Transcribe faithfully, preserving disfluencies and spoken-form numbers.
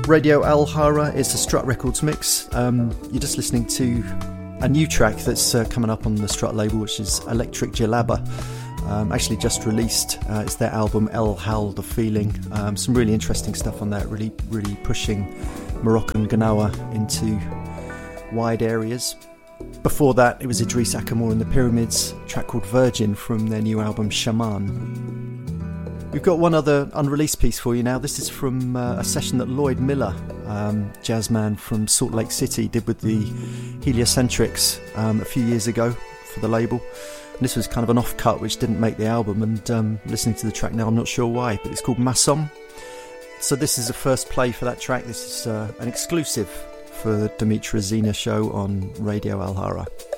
Radio Alhara is the Strut Records mix. Um, you're just listening to a new track that's uh, coming up on the Strut label, which is Electric Jalaba. Um, actually just released. Uh, it's their album El Hal the Feeling. Um, some really interesting stuff on that, really, really pushing Moroccan Gnawa into wide areas. Before that, it was Idris Akamor and the Pyramids, a track called Virgin from their new album Shaman. We've got one other unreleased piece for you now. This is from uh, a session that Lloyd Miller, um, jazzman from Salt Lake City, did with the Heliocentrics um, a few years ago for the label. And this was kind of an off-cut which didn't make the album, and um, listening to the track now I'm not sure why, but it's called Massom. So this is the first play for that track. This is uh, an exclusive for the Dimitra Zina show on Radio Alhara.